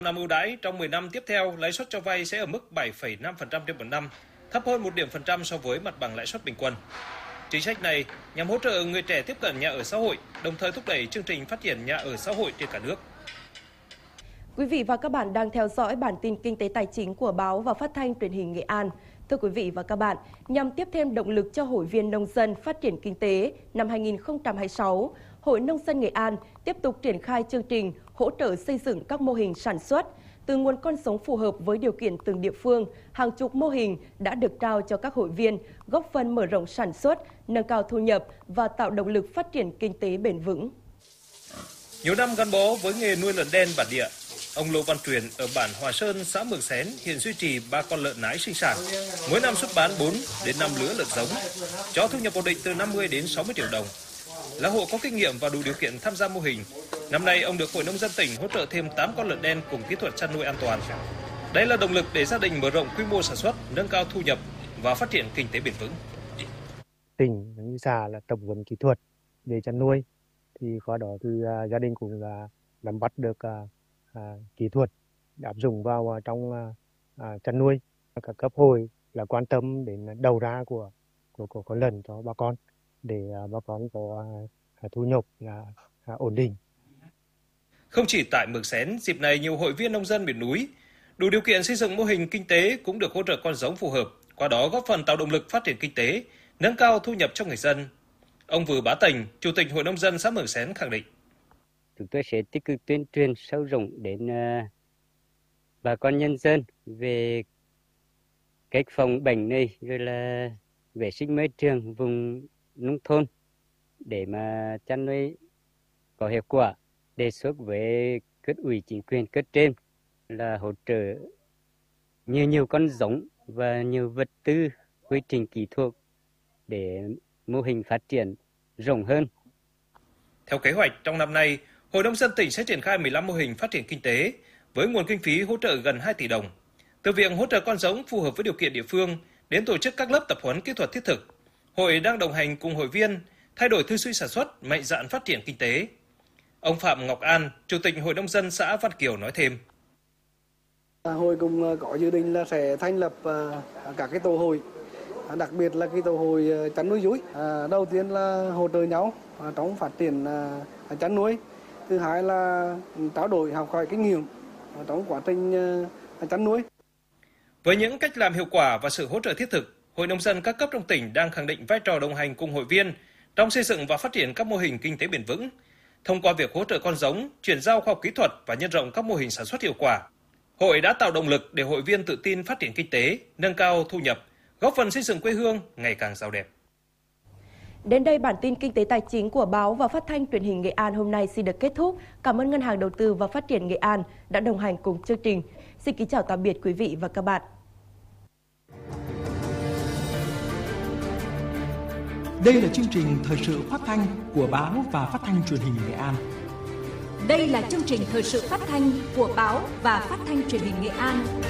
Năm ưu đãi trong 10 năm tiếp theo, lãi suất cho vay sẽ ở mức 7,5% trên một năm, thấp hơn 1 điểm phần trăm so với mặt bằng lãi suất bình quân. Chính sách này nhằm hỗ trợ người trẻ tiếp cận nhà ở xã hội, đồng thời thúc đẩy chương trình phát triển nhà ở xã hội trên cả nước. Quý vị và các bạn đang theo dõi bản tin kinh tế tài chính của báo và phát thanh truyền hình Nghệ An. Thưa quý vị và các bạn, nhằm tiếp thêm động lực cho Hội viên Nông dân phát triển kinh tế năm 2026, Hội Nông dân Nghệ An tiếp tục triển khai chương trình hỗ trợ xây dựng các mô hình sản xuất. Từ nguồn con giống phù hợp với điều kiện từng địa phương, hàng chục mô hình đã được trao cho các hội viên, góp phần mở rộng sản xuất, nâng cao thu nhập và tạo động lực phát triển kinh tế bền vững. Nhiều năm gắn bó với nghề nuôi lợn đen bản địa, ông Lô Văn Truyền ở bản Hòa Sơn, xã Mường Xén hiện duy trì 3 con lợn nái sinh sản, mỗi năm xuất bán 4 đến 5 lứa lợn giống, cho thu nhập ổn định từ 50 đến 60 triệu đồng. Là hộ có kinh nghiệm và đủ điều kiện tham gia mô hình, năm nay ông được Hội Nông dân tỉnh hỗ trợ thêm 8 con lợn đen cùng kỹ thuật chăn nuôi an toàn. Đây là động lực để gia đình mở rộng quy mô sản xuất, nâng cao thu nhập và phát triển kinh tế bền vững. Tỉnh như xã là tập huấn kỹ thuật để chăn nuôi, thì qua đó thì gia đình cũng là nắm bắt được kỹ thuật áp dụng vào trong chăn nuôi. Các cấp hội là quan tâm đến đầu ra của con lợn cho bà con để bà con có thu nhập là ổn định. Không chỉ tại Mường Xén, dịp này nhiều hội viên nông dân miền núi đủ điều kiện xây dựng mô hình kinh tế cũng được hỗ trợ con giống phù hợp, qua đó góp phần tạo động lực phát triển kinh tế, nâng cao thu nhập cho người dân. Ông Vừa Bá Tành, Chủ tịch Hội Nông dân xã Mường Xén khẳng định: Chúng tôi sẽ tích cực tuyên truyền sâu rộng đến bà con nhân dân về cách phòng bệnh này, rồi là vệ sinh môi trường vùng nông thôn để mà chăn nuôi có hiệu quả. Đề xuất với cấp ủy chính quyền cấp trên là hỗ trợ nhiều con giống và nhiều vật tư, quy trình kỹ thuật để mô hình phát triển rộng hơn. Theo kế hoạch, trong năm nay, Hội Nông dân tỉnh sẽ triển khai 15 mô hình phát triển kinh tế với nguồn kinh phí hỗ trợ gần 2 tỷ đồng. Từ việc hỗ trợ con giống phù hợp với điều kiện địa phương đến tổ chức các lớp tập huấn kỹ thuật thiết thực, Hội đang đồng hành cùng hội viên thay đổi tư duy sản xuất, mạnh dạn phát triển kinh tế. Ông Phạm Ngọc An, Chủ tịch Hội Nông dân xã Văn Kiều nói thêm: Hội cũng có dự định là sẽ thành lập các cái tổ hội, đặc biệt là cái tổ hội chăn nuôi dúi. Đầu tiên là hỗ trợ nhau trong phát triển chăn nuôi. Thứ hai là trao đổi học hỏi kinh nghiệm trong quá trình chăn nuôi. Với những cách làm hiệu quả và sự hỗ trợ thiết thực, Hội Nông dân các cấp trong tỉnh đang khẳng định vai trò đồng hành cùng hội viên trong xây dựng và phát triển các mô hình kinh tế bền vững. Thông qua việc hỗ trợ con giống, chuyển giao khoa học kỹ thuật và nhân rộng các mô hình sản xuất hiệu quả, Hội đã tạo động lực để hội viên tự tin phát triển kinh tế, nâng cao thu nhập, góp phần xây dựng quê hương ngày càng giàu đẹp. Đến đây bản tin kinh tế tài chính của báo và phát thanh truyền hình Nghệ An hôm nay xin được kết thúc. Cảm ơn Ngân hàng Đầu tư và Phát triển Nghệ An đã đồng hành cùng chương trình. Xin kính chào tạm biệt quý vị và các bạn. Đây là chương trình thời sự phát thanh của báo và phát thanh truyền hình Nghệ An. Đây là chương trình thời sự phát thanh của báo và phát thanh truyền hình Nghệ An.